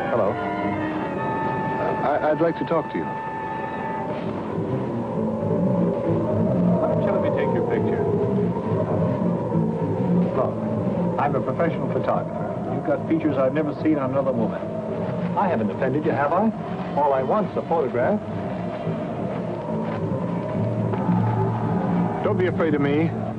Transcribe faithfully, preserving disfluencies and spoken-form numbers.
Hello. I, I'd like to talk to you. Why don't you let me take your picture? Look, I'm a professional photographer. You've got features I've never seen on another woman. I haven't offended you, have I? All I want's a photograph. Don't be afraid of me.